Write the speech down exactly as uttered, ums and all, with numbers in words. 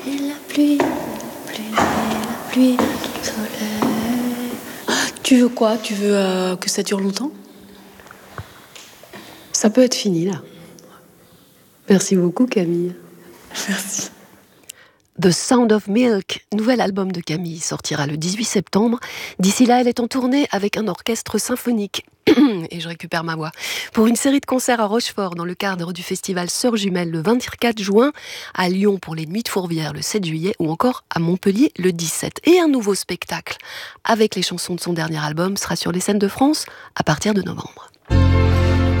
Et la pluie, la pluie, la pluie, le soleil. Ah, tu veux quoi? Tu veux euh, que ça dure longtemps? Ça peut être fini, là. Merci beaucoup, Camille. Merci. The Sound of Milk, nouvel album de Camille, sortira le dix-huit septembre. D'ici là, elle est en tournée avec un orchestre symphonique. Et je récupère ma voix. Pour une série de concerts à Rochefort dans le cadre du festival Sœurs Jumelles le vingt-quatre juin, à Lyon pour les Nuits de Fourvière le sept juillet ou encore à Montpellier le dix-sept. Et un nouveau spectacle avec les chansons de son dernier album sera sur les scènes de France à partir de novembre.